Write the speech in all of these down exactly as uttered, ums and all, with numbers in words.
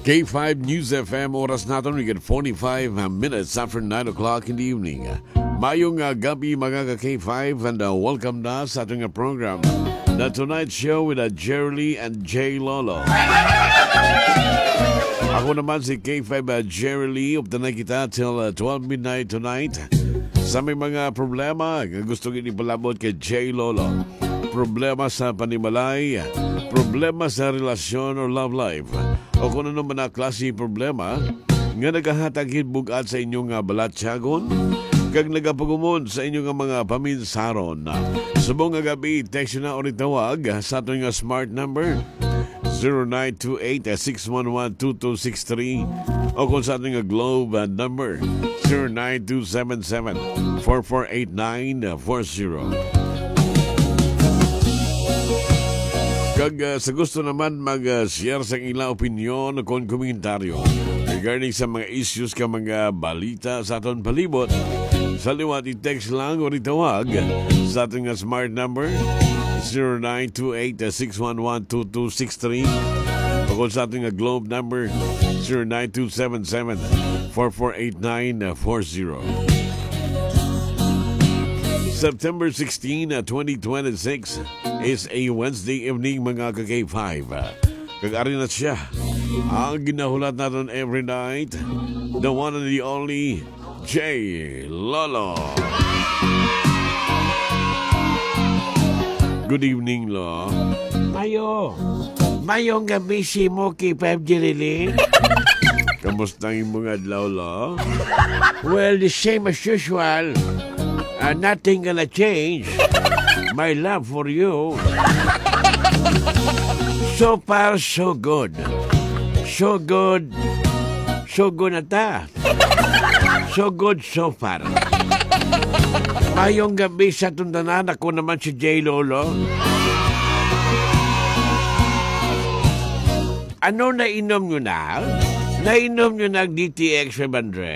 K five News F M, oras natin, we get forty-five minutes after nine o'clock in the evening. Mayong uh, gabi mga ka-K five and uh, welcome na sa ating uh, program, The Tonight Show with uh, Jerry Lee and Jay Lolo. Ako naman si K five uh, Jerry Lee, updanan kita till uh, twelve midnight tonight. Sa may mga problema, gusto ko ipalabot kay Jay Lolo. Problema sa panimalay, problema sa relasyon or love life, o kung ano naman na klase problema nga nagahatag hitbugat sa inyong uh, balatsagon, kag nagapagumon sa inyong uh, mga paminsaron. Subong nga gabi, text na o tawag sa ating uh, smart number zero nine two eight, six one one, two two six three o kung sa ating uh, globe uh, number zero nine two seven seven, four four eight nine four zero. Kag uh, sa gusto naman mag-share uh, sa ilang opinion o kung komentaryo regarding sa mga issues ka mga balita sa aton palibot, sa liwat i-text lang o itawag sa ating uh, smart number zero nine two eight, six one one, two two six three o kung sa ating uh, globe number zero nine two seven seven, four four eight nine four zero. September sixteenth, twenty twenty-six is a Wednesday evening mga ka-K five. Kag-ari na siya ang ginahulat natin every night, the one and the only Jay Lolo. Good evening, Lo. Mayo, mayong gabi si mo K five Jerry. Kamusta yung mga adlaw, Lo? Well, the same as usual. Uh, nothing gonna change. My love for you. So far, so good. So good. So good na ta. So good so far. Mayong gabi sa tundanan, ako naman si Jay Lolo. Ano nainom nyo na? Nainom nyo na D T X five hundred?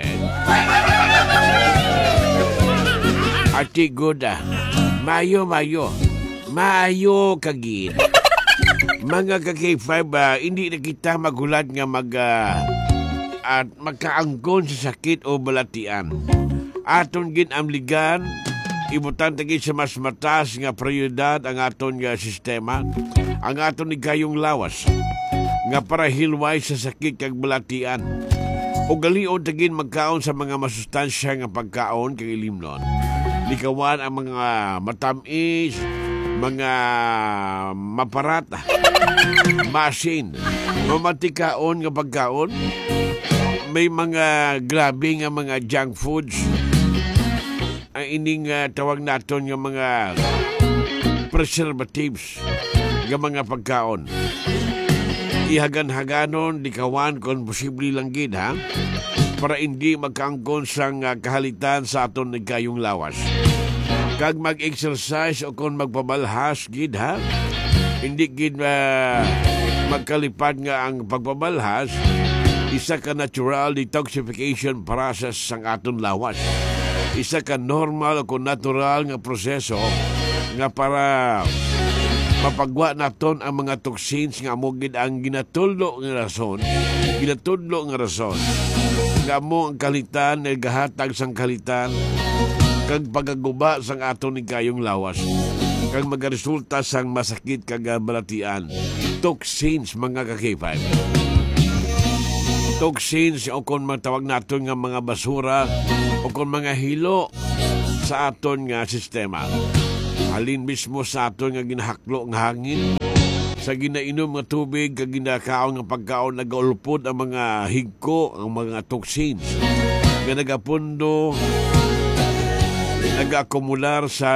Ati good ah. Mayo, mayo. Mayo kagin. Mga ka-K five, uh, hindi na kita magulat nga mag... Uh, at magkaanggon sa sakit o balatian. Aton gin amligan, ibutan tagi sa mas matas nga prioridad ang aton nga sistema, ang aton igayong lawas, nga para hilway sa sakit kag balatian. O galion tagin magkaon sa mga masustansya nga pagkaon kag ilimnon. Likawan ang mga matamis, mga maparata, masin, mamatikaon nga pagkaon. May mga grabe nga mga junk foods. Ang ining uh, tawag naton nga mga preservatives nga mga pagkaon. Ihagan-haganon, likawan kung posible lang gid ha, para hindi magkaangkon sa uh, kahalitan sa aton nagkayong lawas. Kag mag-exercise o kung magpabalhas gid ha, hindi gid uh, magkalipad nga ang pagpabalhas, isa ka natural detoxification process sang aton lawas. Isa ka normal o kung natural nga proseso nga para mapagwa naton ang mga toxins nga mo gid ang ginatudlo nga rason, ginatudlo nga rason nga mo ang kalitan, nagahatag sang kalitan kag pagaguba sang aton kayong lawas, kag magaresulta sang masakit kag balatian. Toxins mga ka-K five. Toxins o kung matawag naton nga mga basura o kung mga hilo sa aton nga sistema. Halin mismo sa aton nga ginahaklo nga hangin, sa ginainom nga tubig kag ginakaon nga pagkaon, nagaulpod ang mga higko, ang mga toxins nga nagapundo, nag-akumular sa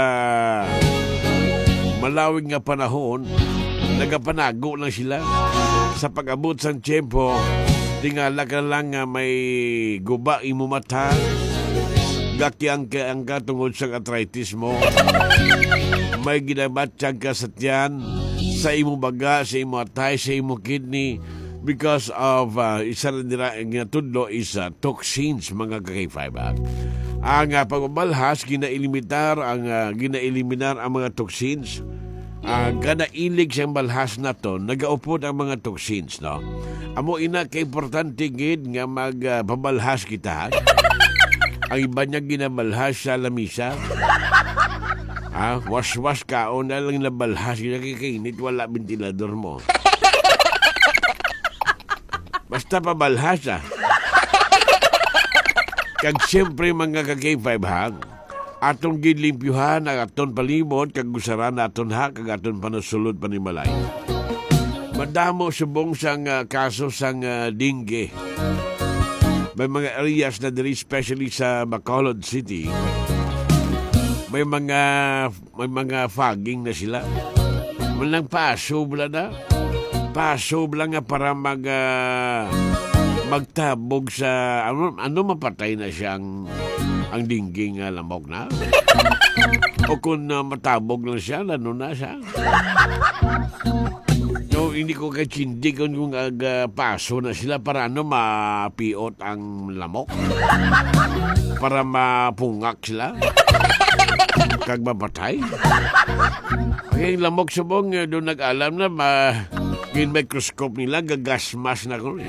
malawig nga panahon, nagapanago lang sila. Sa pag-abot sang tiyempo, tingala ka lang nga may guba imo mata, gakyang ka ang katungod sa arthritis mo, may ginabatsyag ka sa tiyan, sa imo baga, sa imo atay, sa imo kidney, because of uh, isa rin nila ang ginatudlo is uh, toxins mga ka-K five. Ang uh, pagbabalhas, ginaeliminar ang uh, ginaeliminar ang mga toxins Uh, kada ilig siyang balhas na to, nagaupod ang mga toxins, no? Amo ina kay importante gid nga magpabalhas uh, kita. Ang iba niya ginabalhas sa lamisa. Ah, was-was ka o na lang nabalhas, kinakainit, wala ventilador mo. Basta pabalhas ah. Kag siyempre mga ka-K five ha, atong gilimpyuhan ang aton palimod, kag gusaran aton ha, kag aton panasulod panimalay. Madamo subong sang uh, kaso sang uh, dengue. May mga areas na diri, especially sa Bacolod City, may mga may mga fogging na sila. Walang pasobla na. Pasobla nga para mag uh, magtabog sa ano, ano mapatay na siyang ang dingging uh, lamok na. O kung uh, matabog lang siya, ano na siya. No, hindi ko kachindi kung kung uh, paso na sila para ano mapiot ang lamok. Para mapungak sila. Kag mapatay. Ang lamok subong uh, doon nag-alam na ma gin-microscope nila, gagasmas na ko.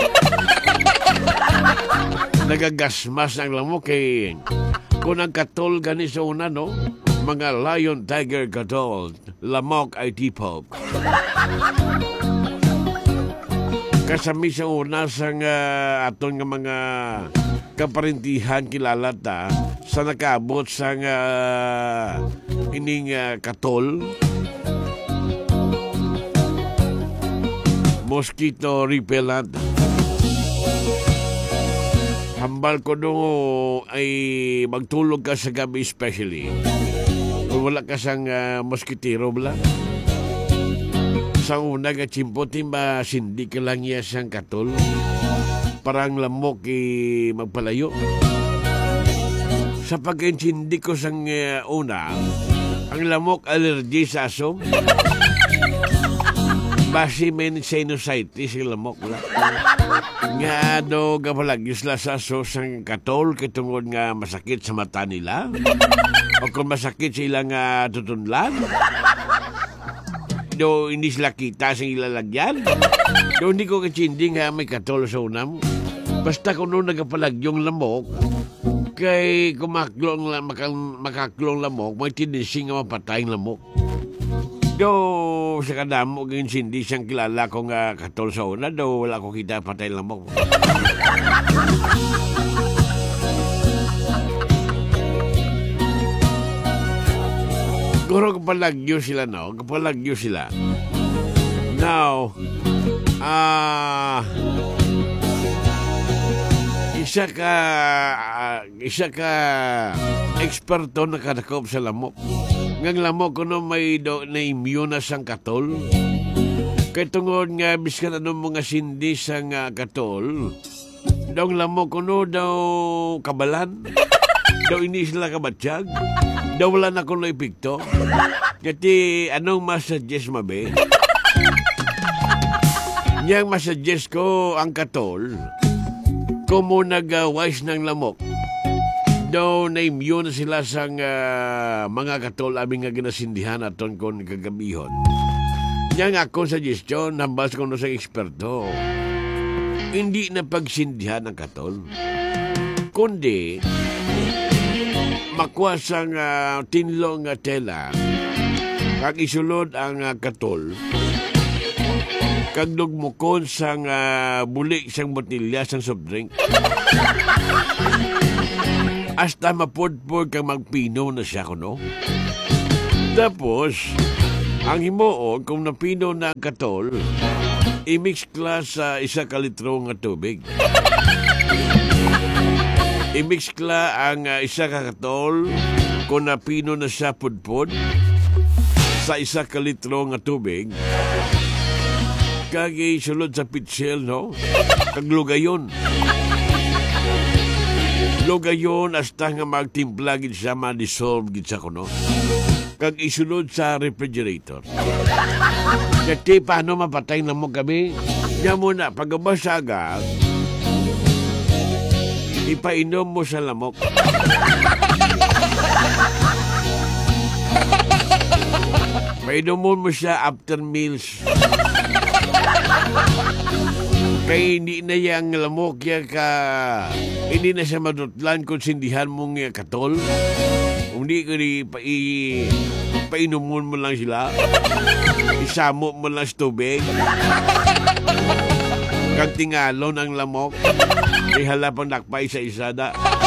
Nagagasmas ang lamok kay kung ang katol gani sa una, no? Mga lion, tiger, katol, lamok ay tipog. Kasami sa una sa uh, aton nga mga kaparintihan kilala ta sa nakabot sa uh, ining uh, katol, mosquito repellent. Hambal ko nung ay magtulog ka sa gabi, especially kung wala ka sang uh, moskitero bala. Sa una nga chimpotin ba sindi ka lang iya sang katol, parang lamok eh, magpalayo. Sa pagkinsindi ko sang uh, una, ang lamok allergy sa asom. Basi may sinusitis yung lamok wala. Nga do gapalagyos la sa sos ang katol kitungod nga masakit sa mata nila. O kung masakit sa ilang uh, tutunlan. Do hindi sila kita sa ilalagyan. Do hindi ko katsindi nga may katol sa unam. Basta kung noon nagapalagyong lamok, kay kumaklong makal, makaklong lamok, may tinising nga mapatayang lamok. Do sa kadamo gin sindi siyang kilala ko nga katol sa una, do wala ko kita patay lamok. Guro kapalagyo sila, no? Kapalagyo sila. Now, ah... Uh, isa ka uh, isa ka eksperto na kadakop sa lamok. Ngang lamok kuno may do na immune na sang katol. Kay tungod nga biskan ano mga sindi sang uh, katol. Dong lamok kuno daw kabalan. Daw ini sila kabatsyag. Daw wala na kuno ipikto. Kati anong masuggest mabe? Yang masuggest ko ang katol. Kumo nag-wise ng lamok. Daw na-immune sila sa uh, mga katol aming nga ginasindihan aton kon kagabihon. Yang ako suggestion, hambas ko no sa eksperto. Hindi na pagsindihan ng katol. Kundi, makuha sa uh, tinlong uh, tela, kag isulod ang uh, katol, kag nugmukon sang uh, buli sang botilya sang soft drink. Hasta mapudpud kang magpino na siya kuno. Tapos, ang himuon kung napino na katol, i-mix kla sa isa ka litro nga tubig. I-mix kla ang uh, isa ka katol kung napino na siya pudpud sa isa ka litro nga tubig. Kagi sulod sa pitsel, no? Kaglugayon. Lugayon hasta nga magtimpla gid siya, ma-dissolve gid siya kuno. Kag isulod sa refrigerator. Kati paano mapatay na mo kami? Diyan mo na, pagbasaga, ipainom mo sa lamok. Painomon mo siya after meals. Kaya hindi na yang lamok ya ka, hindi na siya madutlan kung sindihan mong ya katol. Hindi ka di pa i, painomon mo lang sila. Isamo mo lang sa tubig. Kag tingalon ang lamok. Ihala pang nakpay sa isada.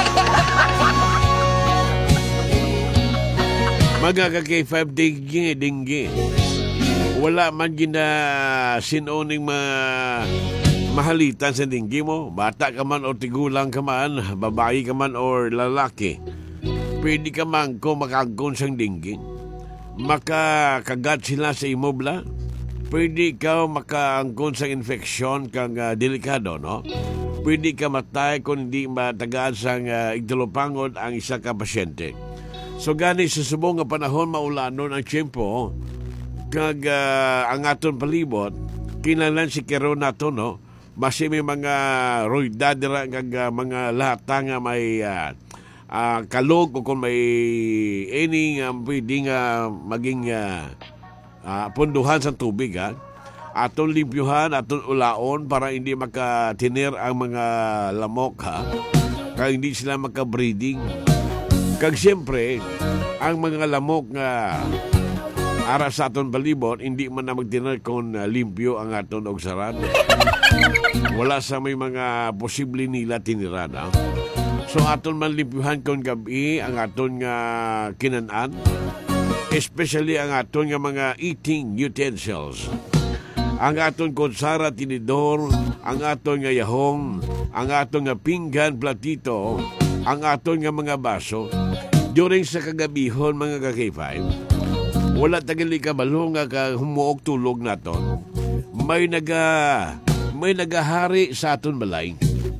Magkaka-K five dinggi, dinggi. Wala man gina sinoning ma mahalitan sa dinggi mo. Bata ka man o tigulang ka man, babae ka man o lalaki. Pwede ka man ko makagkon sang dinggi. Makakagat sila sa imobla. Pwede ka makaangkon sa infeksyon kang uh, delikado, no? Pwede ka matay kung hindi matagaan sang uh, igdalopangon ang isa ka pasyente. So gani sa subong nga panahon maulanon ang tiyempo kag uh, ang aton palibot kinalan si kero nato no basi may mga roida dira kag uh, mga lata nga may uh, uh, kalog o kung may any nga uh, pwede nga maging uh, uh, punduhan sa tubig ha. Aton limpyuhan, aton ulaon para hindi makatinir ang mga lamok ha. Kag hindi sila maka-breeding. Kag siyempre, ang mga lamok nga ara sa aton balibot, hindi man na magtinir kung uh, limpyo ang aton ogsaran. Wala sa may mga posible nila tiniran. Ha? So aton man limpyuhan kung gabi ang aton nga kinanan, especially ang aton nga mga eating utensils. Ang aton kutsara, tinidor, ang aton nga yahong, ang aton nga pinggan, platito, ang aton nga mga baso. During sa kagabihon mga ka-K five, wala tagali ka balo nga ka humuog tulog naton. May naga may nagahari sa aton balay.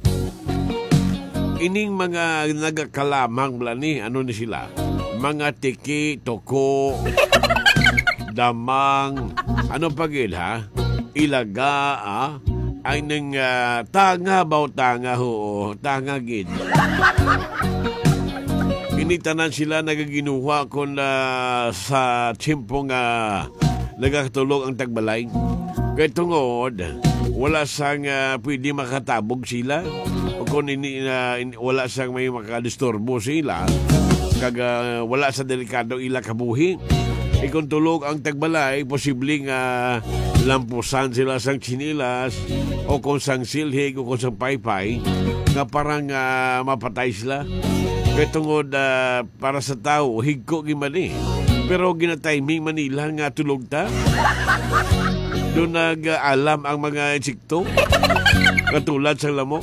Ining mga nagakalamang blani, ano ni sila? Mga tiki, toko, damang, ano pagil ha? Ilaga, ah? Ay nang uh, tanga baw tanga ho, tanga gid. Initanan sila nagaginuha kung uh, sa tiyempo nga nagakatulog ang tagbalay. Kaya tungod, wala sang uh, pwede makatabog sila o kung ini, uh, in, wala sang may makadisturbo sila kag uh, wala sa delikado ila kabuhi. E kung tulog ang tagbalay, posibleng uh, lampusan sila sang chinilas o kung sang silhig o kung sang paypay nga parang uh, mapatay sila. Kaya tungod uh, para sa tao, higko gimani. Pero ginatiming Manila nga tulog ta. Doon nag-alam ang mga insekto. Katulad sa lamok.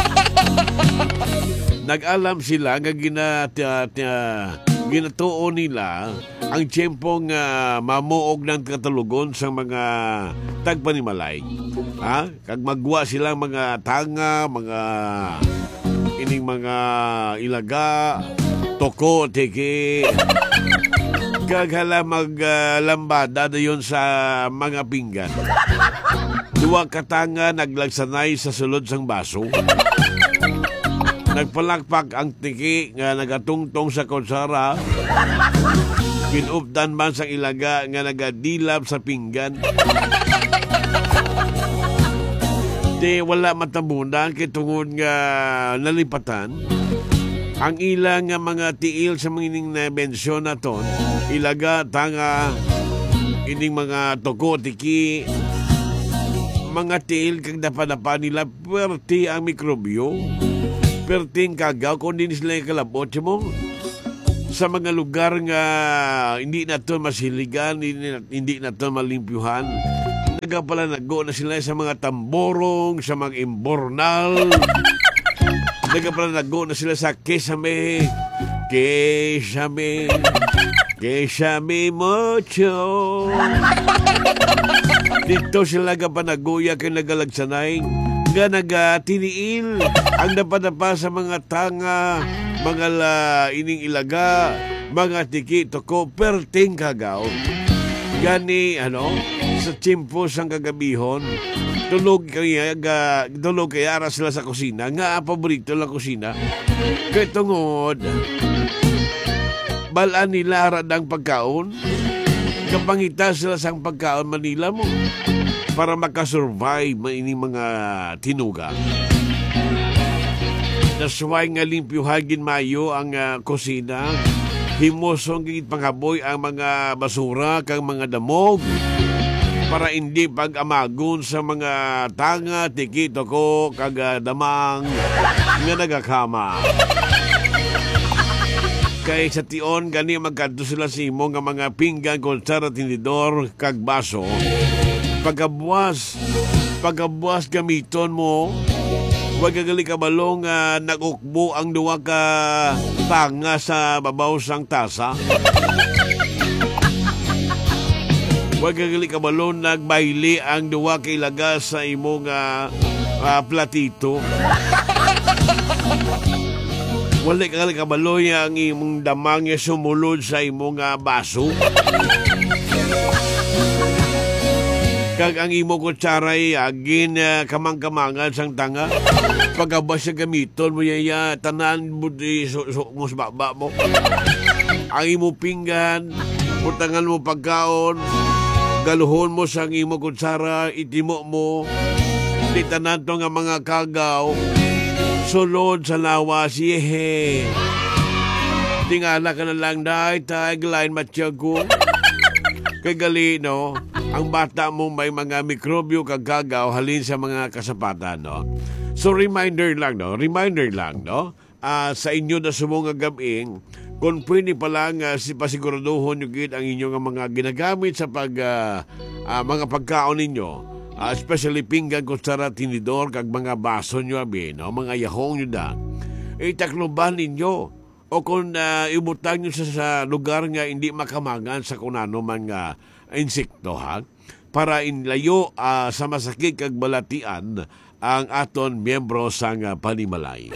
Nag-alam sila nga ginat, uh, ginatuo nila ang tiyempong uh, mamuog ng katulugon sa mga tagpanimalay. Ha? Kag magwa silang mga tanga, mga ining mga ilaga, toko, teke, kaghala maglambada uh, dayon sa mga pinggan. Duwa katanga naglagsanay sa sulod sang baso. Nagpalakpak ang tiki nga nagatungtong sa kutsara. Kinupdan man sang ilaga nga nagadilap sa pinggan. Di wala matabunan kay tungod nga nalipatan. Ang ilang nga mga tiil sa mga ining na bensyon na ton, ilaga, tanga, ining mga toko, tiki, mga tiil kag napadapa nila, perti ang mikrobyo, perting kagaw, kung di sila yung kalabot mo. Sa mga lugar nga hindi na to masiligan, hindi na, hindi na to malimpyuhan, nagapala nago na sila sa mga tamborong, sa mga imbornal. Nagapala nago na sila sa kesame, kesame, kesame mucho. Dito sila kapanaguya kay nagalagsanay nga nagatiniil ang napadapa sa mga tanga, mga la, ining ilaga, mga tiki, toko, perting kagaw. Gani, ano, sa tiyempo sang kagabihon, tulog kaya, ga, tulog kaya ara sila sa kusina, nga paborito lang kusina. Kaya tungod, balaan nila aradang pagkaon, Kapangita sila sang pagkaon Manila mo para makasurvive ini mga tinuga. Nasway nga limpyuhagin mayo ang uh, kusina. Himosong gigit panghaboy ang mga basura kang mga damog para hindi pag-amagon sa mga tanga, tikito ko, kagadamang nga nagakama. Kay sa tion, gani magkanto sila simo nga mga pinggan, kutsara, tinidor, kag baso. Pagkabuas, pagkabuas gamiton mo, huwag kagali kabalong uh, nag-ukbo ang duwa ka tanga sa babaw sang tasa. Huwag kagali kabalong nagbaili ang duwa ka ilaga sa imong uh, uh, platito. Wala kagali kabaloy ang imong damang sumulod sa imong uh, baso. Kag ang imo kutsaray agin uh, kamang-kamangan sang tanga. Pagkabas sa gamiton mo yaya tanan mo di so, so, musbaba mo. Ang imo pinggan, putangan mo pagkaon, galuhon mo sang imo kutsara, itimo mo. Di tanan to nga mga kagaw, sulod sa lawas, yehe. Tingala ka na lang dahi, tagline matiyag ko. Kay gali, no? Ang bata mo may mga mikrobyo kagagaw halin sa mga kasapatan, no? So, reminder lang, no? Reminder lang, no? Uh, sa inyo na sumunga gabing, kung pwede pa lang uh, si pasiguraduhon yung gid ang inyong mga ginagamit sa pag, uh, uh, mga pagkaon ninyo. Uh, especially pinggan, kutsara, tinidor, kag mga baso nyo, abi, no? Mga yahong nyo da. Itakloban ninyo. O kung uh, ibutang nyo sa, sa lugar nga hindi makamagan sa kunano man nga insekto, ha? Para inlayo uh, sa masakit kag balatian ang aton miyembro sang uh, panimalay.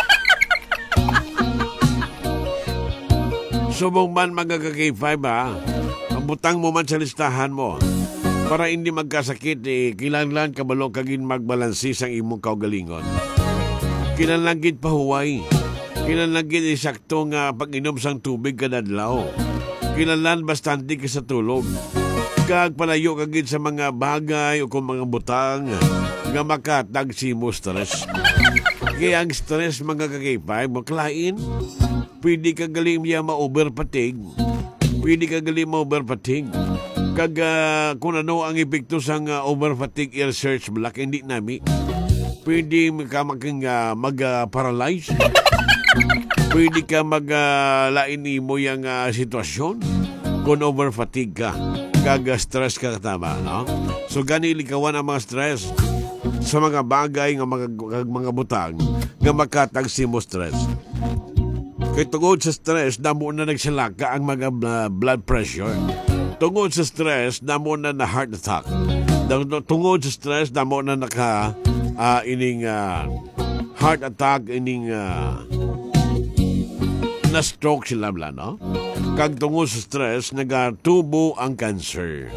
Subong man mga ka-K five, ha? Ang butang mo man sa listahan mo. Para hindi magkasakit, eh, kinahanglan kabalo kagin magbalansi sang imong kaugalingon. Kinahanglan gid pahuway. Kinahanglan gid isakto nga pag-inom sang tubig kadadlaw. Kinahanglan bastante ka sa tulog. Kag palayo ka gid sa mga bagay o kung mga butang nga makatag si mo stress. Kaya ang stress mga ka-K five, maklain. Pwede ka galing niya ma-overfatigue. Pwede ka galing ma-overfatigue. Kag uh, kung ano ang epekto sang uh, overfatigue research black, hindi nami. Pwede ka maging uh, mag-paralyze. Uh, Pwede ka mag-lain uh, mo yung uh, sitwasyon kung overfatigue ka. Kag stress ka tama, no? So gani likawan ang mga stress sa mga bagay nga mga, mga butang nga makatag si mo stress. Kay tungod sa stress, damo na nagsalaka ang mga blood pressure. Tungod sa stress, damo na na heart attack. Tungod sa stress, damo na naka uh, ining uh, heart attack, ining uh, na stroke sila bla, no? Kag tungod sa stress, nagatubo ang cancer.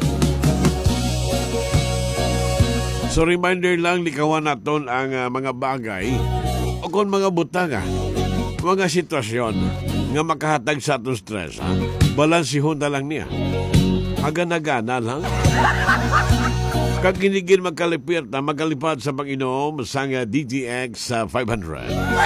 So reminder lang, likawan naton ang uh, mga bagay o kung mga butang, ah, mga sitwasyon nga makahatag sa atong stress, ha? Balansihon na lang niya. Agana-gana lang. Kag ginigin magkalipit na magkalipad sa pag-inom sang D T X uh, five hundred.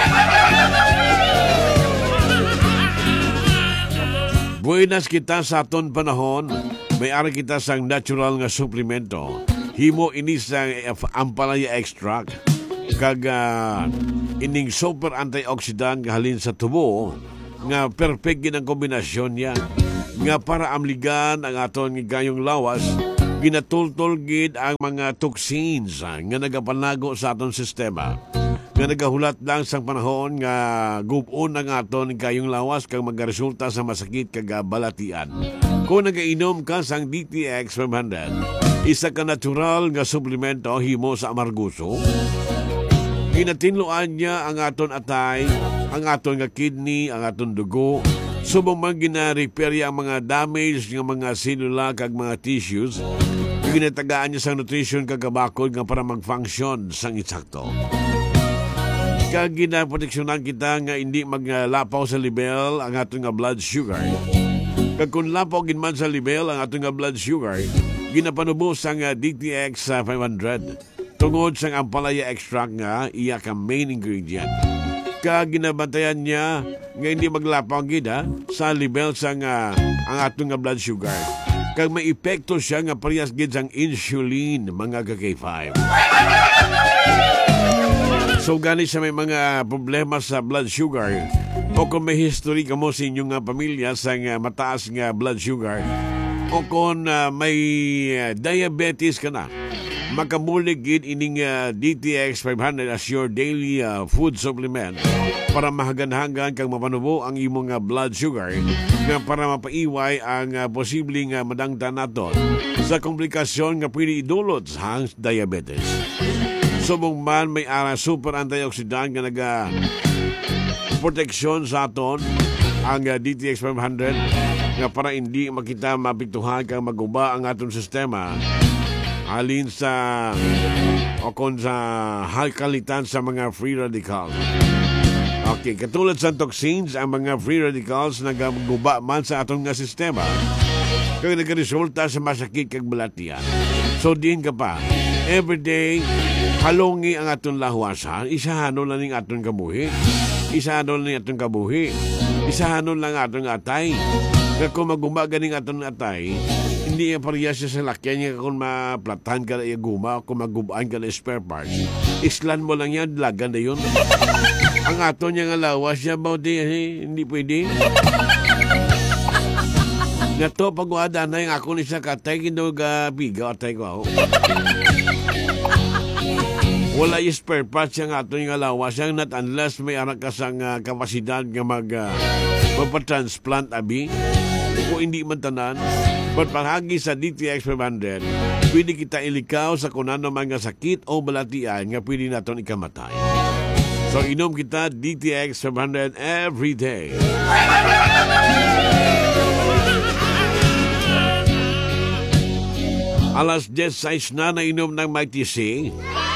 Buenas kita sa aton panahon. May-ari kita sang natural nga suplemento. Himo ini sang ampalaya extract. Kag uh, ining super antioxidant nga halin sa tubo nga perfect gid ang kombinasyon niya nga para amligan ang aton gayong lawas, ginatultol gid ang mga toxins uh, nga nagapanago sa aton sistema nga nagahulat lang sa panahon nga gubon ang aton gayong lawas kag magaresulta sa masakit kag balatian. Kung nagainom ka sang D T X five hundred, isa ka natural nga suplemento himo sa amarguso. Ginatinluan niya ang aton atay, ang aton nga kidney, ang aton dugo. Subong man gina-repair ang mga damage ng mga selula kag mga tissues. Ginatagaan niya sa nutrition kag kabakod nga para mag-function sang insakto. Kag ginaproteksyonan kita nga hindi maglapaw sa level ang aton nga blood sugar. Kag kung lapo ginman sa level ang atong nga blood sugar, ginapanubos ang uh, D T X uh, five hundred. Tungod sa ampalaya extract nga iya ka main ingredient. Kag ginabantayan niya nga hindi maglapang gid ha, sa level sa nga ang atong nga blood sugar. Kag may epekto siya nga parehas gid sang insulin mga ka K five. So gani sa may mga problema sa blood sugar o kung may history ka mo sa inyong uh, pamilya sa uh, mataas nga blood sugar o kung uh, may uh, diabetes ka na, makamulig gid ining uh, D T X five hundred as your daily uh, food supplement para mahagan-hagan kang mapanubo ang imong uh, blood sugar nga para mapaiway ang uh, posibleng uh, madangtan naton sa komplikasyon nga pwede idulot sa diabetes. Subong man may ara super antioxidant nga naga proteksyon sa aton ang uh, D T X five hundred nga para hindi makita mapiktuhan kang maguba ang aton sistema alin sa o kon sa halkalitan sa mga free radicals. Okay, katulad sa toxins, ang mga free radicals nagaguba man sa atong nga sistema kag nagresulta sa masakit kag balatian. So din ka pa everyday halongi ang aton lahuasan, isahanon lang ning aton kabuhi. Isahanon lang aton kabuhi. Isahanon lang aton atay. Kag kung maguma ganing aton atay, hindi yung parehas siya sa lakyan niya kung maplatan ka na yung guma, kung magubaan ka na spare parts. Islan mo lang yan, lagan na yun. Ang ato niya nga lawas niya, bauti, eh, hindi pwede. Nga to, pag-uada na yung ako ni sa katay, kindog uh, biga, atay ko ako. Wala yung spare parts yung ato niya lawas, yung not unless may anak ka sa uh, kapasidad nga mag, uh, magpa-transplant, abi. Kung hindi man tanan, but panghagi sa D T X five hundred, pwede kita ilikaw sa kung ano mga sakit o balatian nga pwede natin ikamatay. So inom kita D T X five hundred every day. Alas diyes sais na na inom ng Mighty C.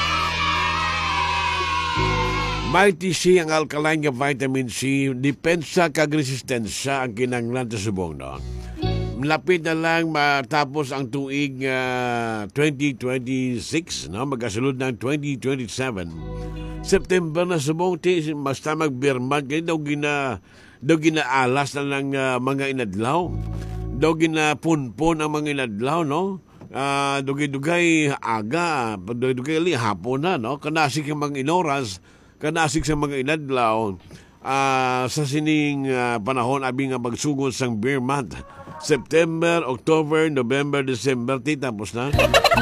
Mighty C ang alkaline nga vitamin C, depensa kag resistensya ang kinanglan sa subong no. Lapit na lang matapos ang tuig uh, twenty twenty-six, no? Magkasulod ng twenty twenty-seven. September na subong ti basta magbirman kay daw gina daw ginaalas na lang uh, mga inadlaw. Daw ginapunpon ang mga inadlaw, no? Uh, dugay-dugay aga, dugay-dugay li hapon na, no? Kanasik ang mga inoras, kanasik sa mga inadlaw uh, sa sining uh, panahon abi nga magsugod sang beer month. September, October, November, December, ti tapos na.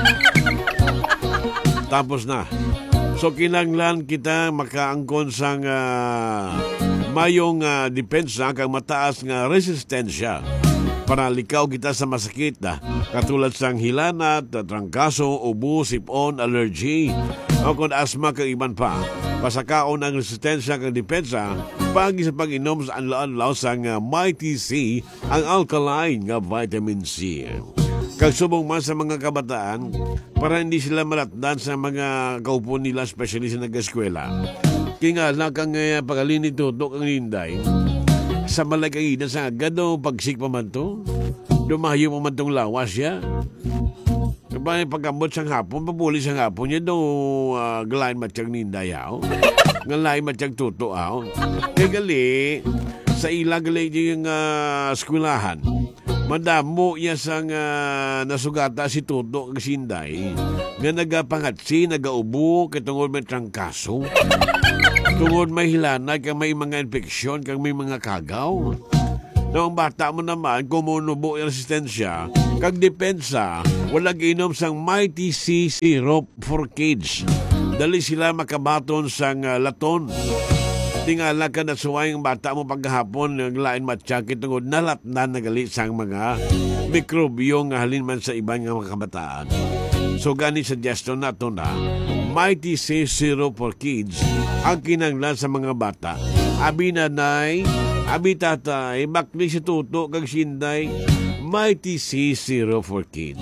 Tapos na. So kinanglan kita makaangkon sang uh, mayong uh, depensa kang mataas nga resistensya para likaw kita sa masakit na katulad sang hilanat, trangkaso, ubo, sipon, allergy o kung asma kang iban pa. Pasakaon ang resistensya kang depensa pagi sa pag-inom sa anlaw-anlaw sang uh, Mighty C, ang alkaline nga vitamin C. Kag subong man sa mga kabataan para hindi sila malatdan sa mga kaupo nila, especially sa nag-eskwela. Kaya nga lang kang uh, pagalinit tutok ang linday sa malagayina sa gado pagsik pa man to. Dumayo pa man tong lawas ya. Kapag pagkambot sang hapon, papuli sang hapon niya daw uh, galain matiyag nindayaw. Ngalain matiyag tuto aw. Kaya gali, sa ilang gali yung uh, eskwelahan, madamo iya sang uh, nasugata si tuto kag sinday nga nagapangatsi, nagaubo, katungod may trangkaso. Tungod may hilanay, kag may mga infeksyon, kag may mga kagaw. Noong bata mo naman, kumunubo yung resistensya, kag depensa, wala ginom sang Mighty C syrup for kids. Dali sila makabaton sang uh, laton. Tingala ka na suway ang bata mo pagkahapon, ng lain matyak, itungod nalat na nagali sang mga mikrobyo nga halin man sa ibang nga mga kabataan. So gani suggestion na ito na, Mighty C syrup for kids, ang kinanglan sa mga bata. Abi nanay, abi tatay, bakli si tuto kag sinday, Mighty C syrup for kids.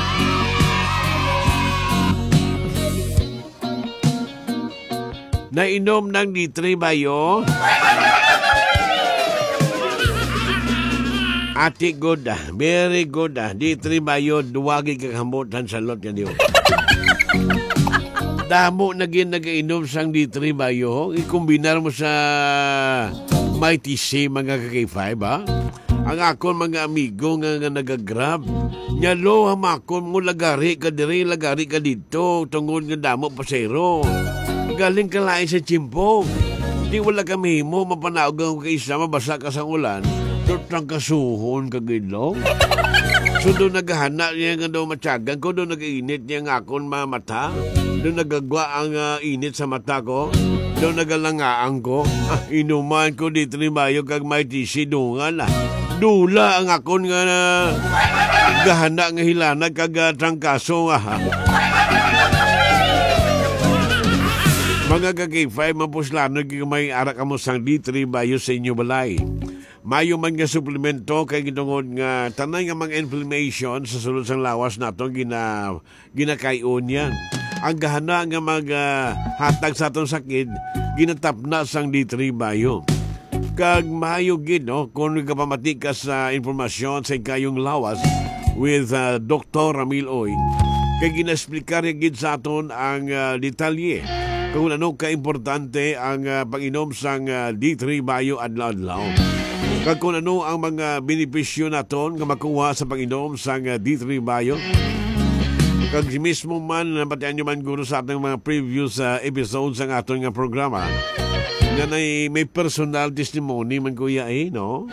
Nainom ng D three bayo? Ati good ah. Very good ah. D three Bayo, duwagi kang hamutan sa lot nga diyo. Damo na gin nag-inom sang D three Bayo. Ikombinar mo sa Mighty C mga ka-K five ha. Ang akon mga amigo nga, nga nagagrab. Nyalo hamakon mo lagari ka diri, lagari ka dito. Tungod nga damo pasero. Galing ka lain sa Chimpong. Di wala kami mo, mapanaog ang kaisa, mabasa ka sa ulan. Tutang kasuhon ka gilong. So doon naghahana niya nga daw matyagan ko, doon nag-init niya nga akon mamata. Doon nagagwa ang uh, init sa mata ko. Doon nagalangaan ko. Ah, inuman ko di trimayo kag may tisidungan ah. Dula ang akon nga na gahana nga hilanag kag uh, trangkaso ah. Mga ka-K five, mapuslano may arak mo sang D three Bayo sa inyo balay. Mayo man nga suplemento kay gitungod nga tanay nga mga inflammation sa sulod sang lawas nato gina ginakayon yan. Ang gahana nga mag uh, hatag sa atong sakit ginatapna sang D three Bayo. Kag maayo gid no kung nagapamati ka sa informasyon sa kayong lawas with uh, Doctor Ramil Oy. Kay ginasplikar gid sa aton ang uh, detalye kung ano ka-importante ang uh, pag-inom sang uh, D three Bayo adlaw-adlaw. Kag kung ano ang mga benepisyo naton nga makuha sa pag-inom sang uh, D three Bayo. Kag mismo man napatian nyo man guro sa ating mga previous uh, episodes ang aton nga programa nga na may personal testimony man kuya eh, no?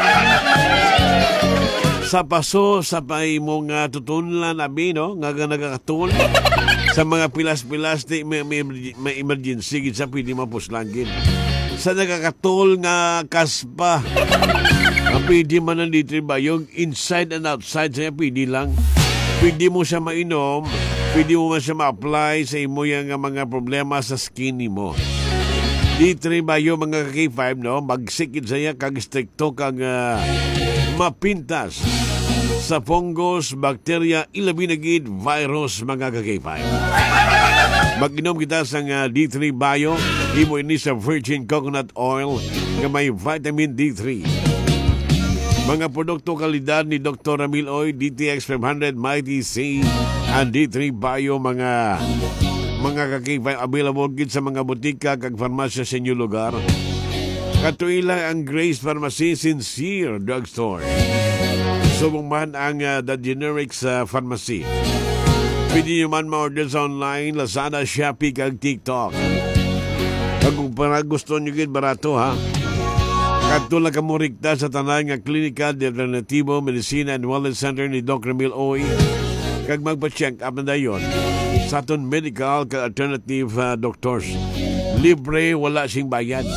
Sa paso, sa pay mong uh, tutunlan abi, no? Nga nga nagakatun sa mga pilas-pilas di may, may, may emergency gid sa pwede mapuslangin. Sa nagakatol nga kaspa ang pwede man ang litri ba yung inside and outside sa pwede lang. Pwede mo siya mainom, pwede mo man siya ma-apply sa imo yung mga problema sa skin mo. D three Bayo mga ka-K five, no? Magsikid saya kag stricto kag uh, mapintas sa fungus, bacteria, ilabi na gid virus mga ka-K five. Mag-inom kita sa uh, D three Bayo, imo ini sa virgin coconut oil nga may vitamin D three. Mga produkto kalidad ni Doctor Ramil Oy, D T X five hundred, Mighty C, and D three Bayo mga mga ka-K five available gid sa mga butika kag farmasya sa inyong lugar. Katuila ang Grace Pharmacy Sincere Drugstore. Subong man ang uh, The Generics uh, Pharmacy. Pwede nyo man ma-order sa online, Lazada, Shopee, kag TikTok. Kag para gusto nyo gid barato ha. Katulad ka mo rikta sa tanan nga klinika de Alternativo Medicina and Wellness Center ni Doc Ramil Oy. Kag magpa-check up na dayon sa aton medical ka alternative uh, doctors. Libre, wala sing bayad.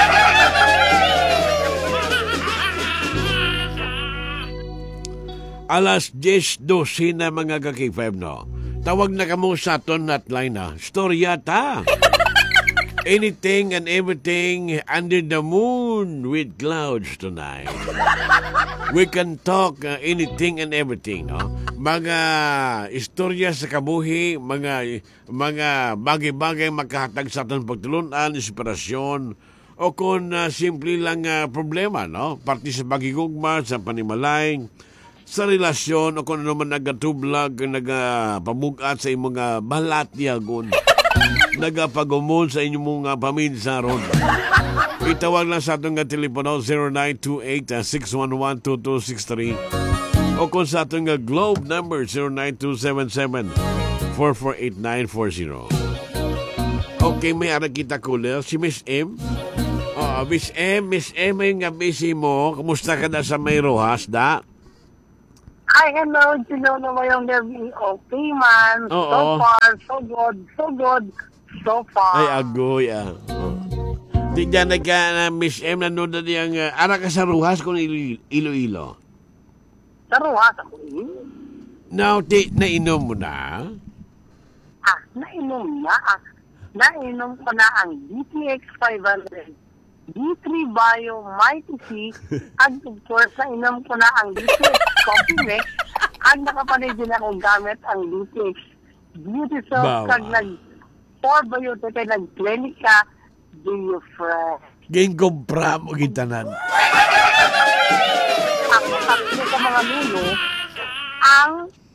Alas ten twelve na mga ka-K five, no? Tawag na kamo sa aton hotline na. Storya ta. Anything and everything under the moon with clouds tonight. We can talk uh, anything and everything, no? Mga istorya sa kabuhi, mga mga bagay-bagay makahatag sa aton pagtulunan, inspirasyon, o kung uh, simple lang uh, problema, no? Parte sa bagigugma, sa panimalay, sa relasyon, o kung ano man nagatublag, nagapamugat sa imong uh, balat niyagon. Nagapagumon sa inyong mga paminsaron. Itawag lang sa atong nga telepono zero nine two eight, six one one, two two six three o kung sa atong nga globe number zero nine two seven seven, four four eight nine four zero. Okay, may ara kita kuler si Miss M. Oh, Miss M, Miss M ay nga busy mo. Kumusta ka na sa may Rojas, da? Hi, hello. Sino na mo yung gabi? Okay, man. Oo. So far, so good. So good. So far. Ay, agoy, ah. Oh. Tignan na ka na Miss M, nanood na niyang, uh, ara ka sa Rojas kung Ilo- Iloilo. Sa Ruas ako. Now, ti, nainom mo na? Ah, nainom na. Ah, nainom ko na ang D T X five hundred. D three Bayo, Mighty C, at of course, nainom ko na ang D T X Coffee Mix, at nakapanay din akong gamit ang D T X Beauty Soap, Bawa. kag nag four Biotic, kag nag-Clinica, do you fresh? Geng kumpra mo gitanan. ako tatlo sa mga nuno ang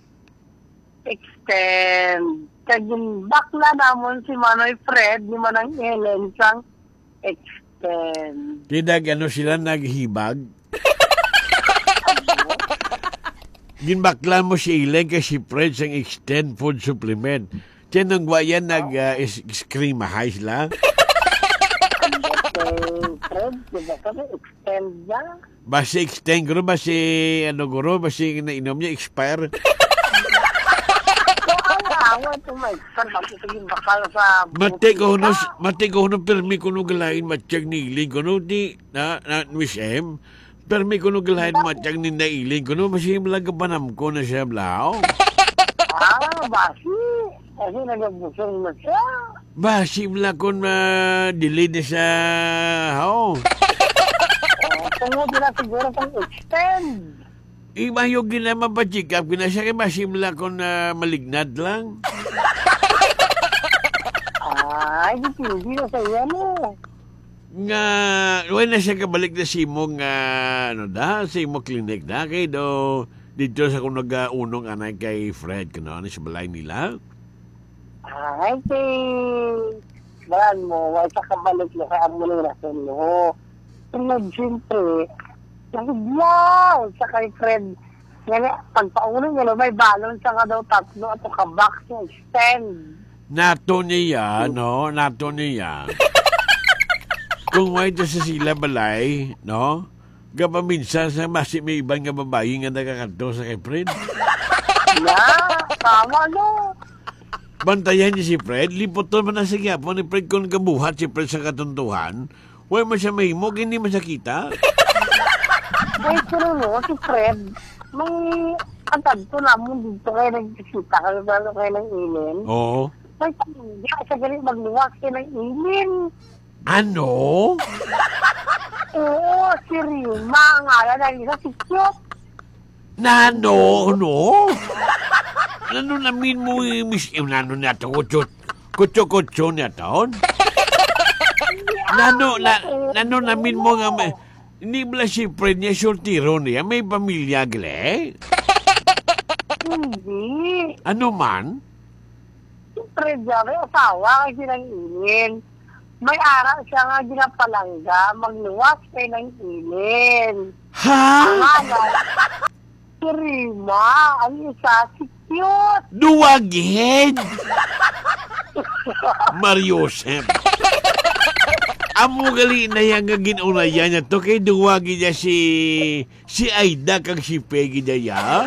extend. Kaging bakla namon si Manoy Fred, ni Manang Ellen, sang extend. Kaya ano sila naghibag? Ginbakla mo si Ilen kay si Fred sang extend food supplement. Kaya nang wayan nag-screamahay uh, sila. Fred, diba kami extend na? Basi extend guro, basi ano guro, basi nainom niya expire. Awan to my son, bakit yung bakal sa... Mati ko no, mati ko no, permi ko no galain matiyag ni Iling ko no, di, na, na, Miss M, permi ko no galain matiyag ni na Iling ko no, basi malaga panam ko na siya blao. Ah, basi. Kasi nagabusong na siya. Basi mala ko na delay na sa, how? Oh, tungod na siguro pang extend. Iba yung ginama pa check up, kinasya kay basi mala ko na malignat lang. Ay, hindi na sa iyan mo. Nga, wala na siya kabalik na si mo nga, ano da, si mo clinic da, kay do, dito sa kung nag-unong anay kay Fred, kano, ano sa balay nila. Ay, kay... Bahan mo, wala sa kabalik na sa amo ng rason mo. Tunod, siyempre, nagiglaw sa kay Fred. Nga, pagpauno niya, may balon sa nga daw tatlo at kabak sa extend. Nato niya, no? Nato niya. Kung may ito sa sila balay, no? Gaba minsan sa masi may ibang nga babae nga nagkakanto sa kay Fred. Yeah, tama no. Bantayan niya si Fred, lipoton man na sa gyapon ni Fred kung kabuhat si Fred sa katuntuhan. Huwag mo siya mahimog, hindi mo siya kita. Ay, pero no, si Fred, may katadto namon dito kayo nagkisita kayo lalo kayo ng ilin. Oo. May pamilya sa galing magluwak kayo ng ilin. Ano? Oo, si Rima, ang ala na isa si Cute. Nano, no? Nano namin mo Miss M, nano na ito, kutsot, kutso-kutso na ito? Nano, na, nano namin mo nga, may, hindi ba si Fred niya, shortiro niya, may pamilya, gle? Hindi. Ano man? Si Fred niya, may asawa kasi ng ilin. May araw siya nga ginapalangga, magluwas kayo ng ilin. Ha? Ang ala, si Rima, ang isa, si Cute. Duwagin! Mariosep. Amo gali na yan nga ginunayan niya to, kay duwagin niya si si Aida kag si Peggy niya yan.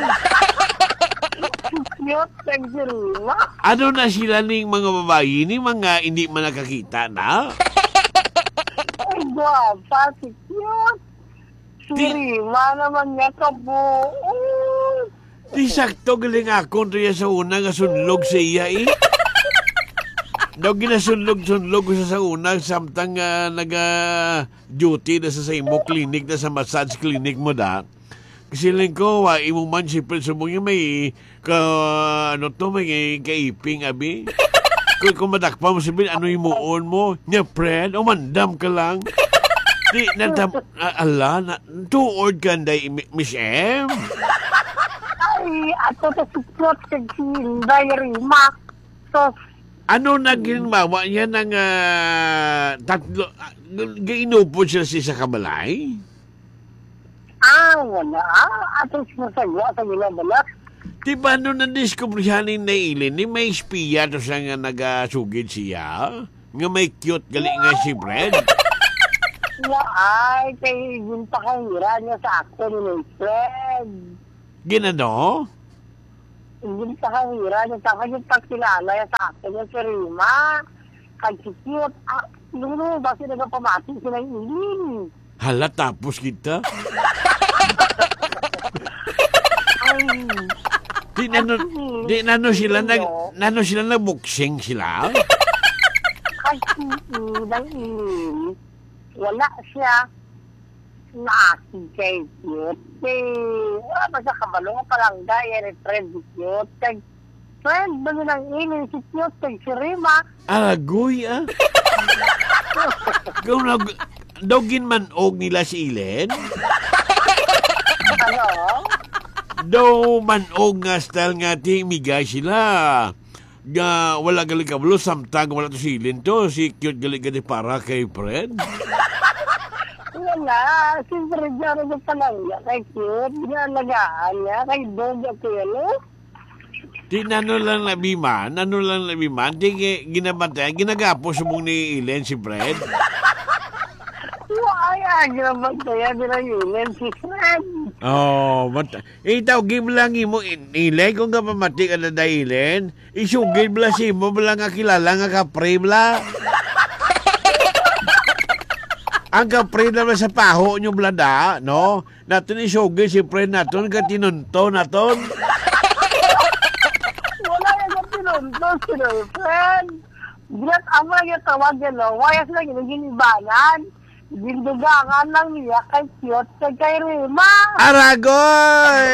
Cute, kag si Rima. Ano na sila ning mga babae ni mga hindi man nakakita na? Ay, guwapa, si Cute. Si Di- Rima naman niya kabuo. Di sakto galing ako riya sa una nga sunlog sa iya eh. Daw ginasunlog-sunlog ko siya sa una samtang uh, naga-duty na sa sa imo clinic na sa massage clinic mo da. Kasi lang ko, wa imo man si Fred sumong may ka, ano to, may kaiping abi. Kung kung madakpa mo sabihin, ano yung muon mo? Nya Fred, umandam ka lang. Di, nadam, uh, ala, na, tuod ka nday, Miss M. Ay, ato ta si Cute, kag si Inday Rima. So, Ano naging mawa niya ng uh, tatlo, uh, gainupo siya siya sa kabalay? ah, wala. Ato siya sa iyo, sa ila balak. Di ba nung nandiskubrihanin na ilin, ni may espiya to siya nga nagasugid siya? Nga may cute gali nga si Fred? Wala, ay, kay yung pakahira niya sa ako ni Fred. Ginano? Yung pakahira niya sa akin yung pagkilala niya sa ako niya si Rima. Kay si Cute, ah, lulo, basi nagapamati sila yung ilin. Hala, tapos kita? Ay, Di nano, di nano sila nag, nano sila nagbuksing sila? kay si Inday ilin, wala siya naaki kay Cute. Kay, wala ba siya kabalo nga palang daya ni Fred si Cute. Kay, Fred, ba nyo nang ilin si Cute kay si Rima. Aragoy ah. Kung nag, dogin man og nila si Ilen? Ano Do manog nga style nga ti migay sila. Nga wala gali kablo samtang wala to silin to. Si cute gali gali para kay Fred. Wala, siyempre dyan na palangya kay cute, ginalagaan niya, kay dog at yelo. Di nano lang labiman, nano lang labiman, di ginabantay, ginagapos mong ni Ilen si Fred. Why, ah, ginabantay, ginayunin si Fred. Oh, mat itaw game lang imo Ilen kung ka pamati ka na da Ilen, isugid bla si mo bla nga kilala nga kapre bla. Ang kapre naman sa paho nyo blada, no? Natin isugid si Fred naton ka tinunto naton. Wala yung pinunto sila, Fred. Bilat ama yung tawag yan, no? Waya sila ginaginibanan. Gindugangan lang niya kay cute kay kay Rima. Aragoy!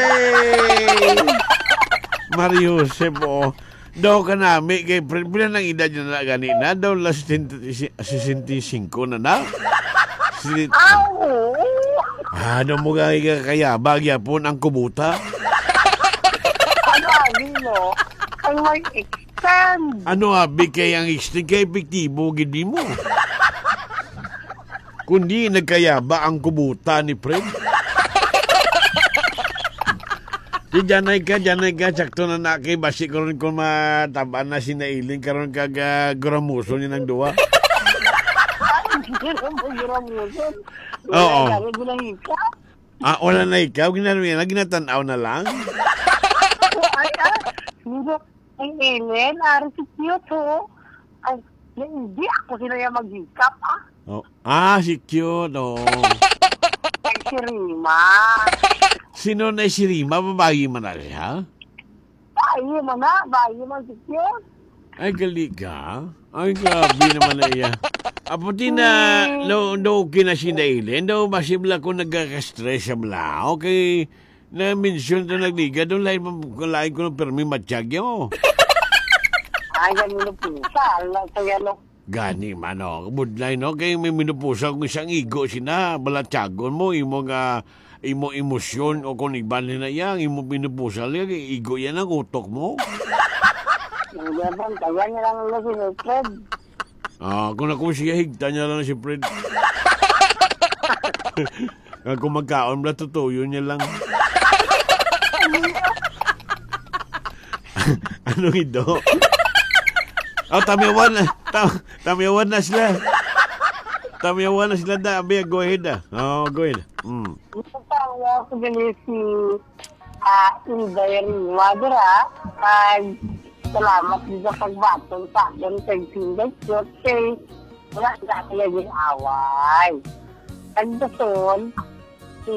Mario Josep, oh. Daw ka nami kay Fred. Bilang ang edad nyo na ganina. Daw la sesenticinco na na. Si... Ah, oo. Ano mo ka kaya bagya po ang kubuta? Ano, ano, no? Ang may extend. Ano abi kay ang extend kay epektibo gidi mo? Kundi nagkayaba ang kubuta ni Fred. Di janay ka, janay ka, sakto na na kay basi karon kung matabaan na si Nailing karon kag uh, gramuso ni nang duwa. Oo. Ah, wala na ikaw, ginanong na, ginatanaw na lang. Ay, ay, hindi, ang Ellen, ari si cute, ho. Ay, hindi ako sila yung mag-hikap, ah. Oh. Ah, si cute, oh. Ay, si Rima. Sino na si Rima? Babayi man na siya? Bayi mo na, bayi mo si cute. Ay, gali ka? Ay, grabe naman na iya. Aputi na, no, no, kinasinailin, no, masibla ko nagkakastress siya mla. Okay, na-mention to nagliga, doon lain, lain ko ng permi matsyagya mo. Ay, ganun na pusa, alam sa yalo. Gani man, no, budlay, no, kaya may minupusa kung isang igo sina, balatyagon mo, imo nga, imo emosyon, o kung iban na yan, imo minupusa, igo yan ang utok mo. Ang gabang, kaya niya lang ulo si Fred. Ah, kung ako siya, higta niya lang si Fred. Kung magkaon ba, tutuyo niya lang. Anong ito? Oh, tamiyawan na. Tam, tamiyawan na sila. Tamiyawan na sila da. Abi, go ahead ah. Oh, go ahead. Mm. Ito pa, ako ganyan si ah, Inday Rima, dira. Pag salamat sa pagbatong sa akin kay Sinday Cute kay wala na kaya yung away. Nagdason, si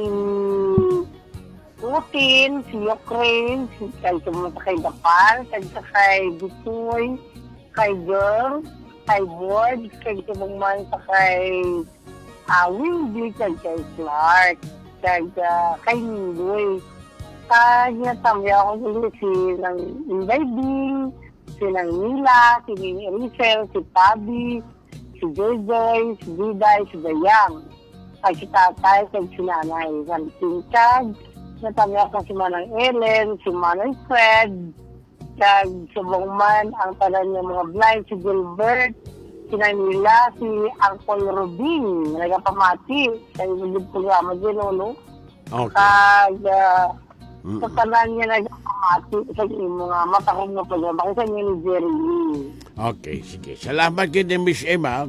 Putin, si Ukraine, si kay sumunta kay Japan, kay kay Butoy, kay Girl, kay Board, kay sumungman sa kay uh, Windy, kay kay Clark, kay uh, kay Nindoy. Kaya tamay ako sila si ng Inday Bing, si ng Nila, si Nini Rizal, si Tabi, si Joy-Joy, si Diday, si Dayang. Ay si Tatay, kay si Nanay, si Tingkag, natamay ako si Manang Ellen, si Manang Fred, kag si Bongman, ang talan niya mga blind, si Gilbert, si Nila, si Uncle Rubin, nagapamati, kaya yung programa din, no? Okay. Kag, uh, Mm. Sa tanan niya nagpamati sa mga matakong na programa kasi niya ni Jerry Lee. Okay, sige. Salamat kay Miss Emma.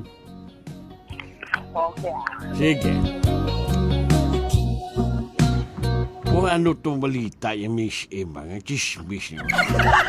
Okay. Sige. Kung ano itong balita yung Miss Emma, nga chismis niyo.